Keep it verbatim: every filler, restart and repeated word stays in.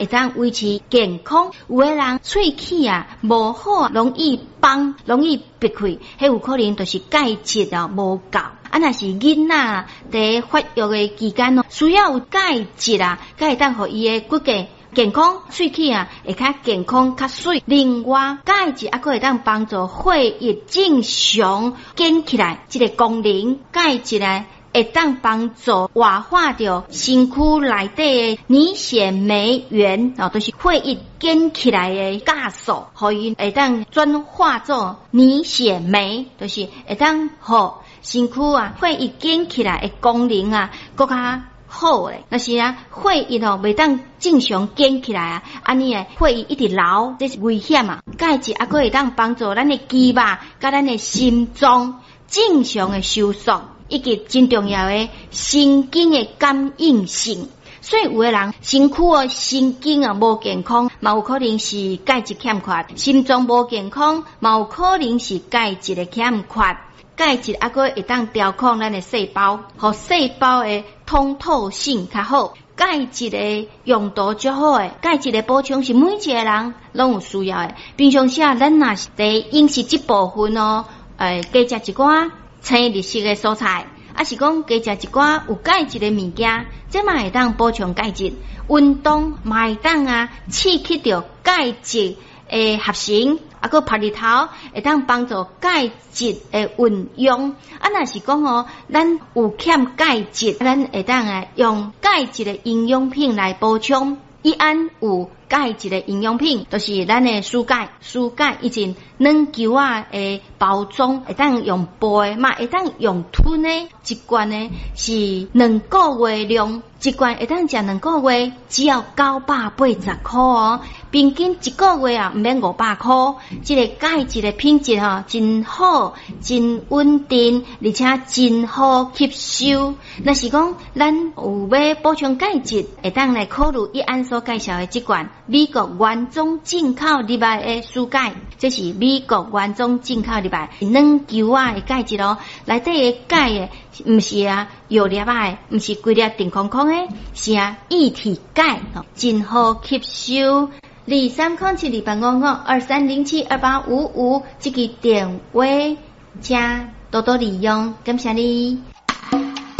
会当维持健康。有的人喙齿啊无好，容易崩，容易闭开，迄有可能就是钙质啊无够。啊，若是囡仔在发育的期间哦，需要有钙质啊，才会当互伊的骨骼健康，喙齿啊会较健康较水。另外，钙质啊，佫会当帮助血液正常建起来，这个功能。钙质啊，会当帮助活化掉身躯内底的凝血酶原，哦，就是血液建起来的酵素，互伊会当转化做凝血酶，就是会当互身躯啊血液建起来的功能啊，更加好嘞。那是啊，血液哦袂当正常建起来啊，安尼诶血液一直流，这是危险啊。钙质啊，佫会当帮助咱的肌肉甲咱的心脏正常的收缩，以及真重要的神经的感应性。所以有的人身躯哦神经啊无健康，嘛有可能是钙质欠缺；心脏无健康，嘛有可能是钙质的欠缺。钙质啊，佫会当调控咱的细胞，互细胞的通透性较好。钙质的用途较好诶，钙质的补充是每一个人拢有需要诶。平常时啊，咱若是在饮食这部分哦，诶，加食一寡青绿色的蔬菜，啊是讲加食一寡有钙质的物件，这嘛会当补充钙质。运动嘛会当啊，刺激到钙质诶合成。啊，个晒日头会当帮助钙质的运用。啊，若是讲哦，咱有欠钙质，咱会当啊用钙质的营养品来补充。伊安有钙质的营养品，就是咱的舒钙、舒钙以前软球啊的包装，会当用杯嘛，会当用吞的，一罐呢是两个月量，一罐会当食两个月，只要九百八十块哦。平均一个月啊，毋免五百块。这个钙质的品质哈，真好，真稳定，而且真好吸收。若是讲咱有要补充钙质，会当来考虑伊安所介绍的这款美国原装进口入来的舒钙，这是美国原装进口入来软球啊的钙质咯。内底的钙的，毋是啊药粒啊，毋是规粒定空空的，是啊液体钙，真好吸收。二三空七二八五五二三零七二八五五，这个电话请多多利用，感谢你。